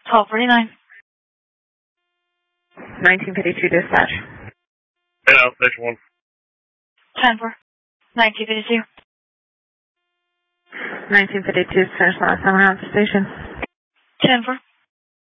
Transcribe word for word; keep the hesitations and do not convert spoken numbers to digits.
twelve forty-nine. nineteen fifty-two dispatch. Yeah, station one. ten four. nineteen fifty-two. nineteen fifty-two, finish last time around the station. ten four.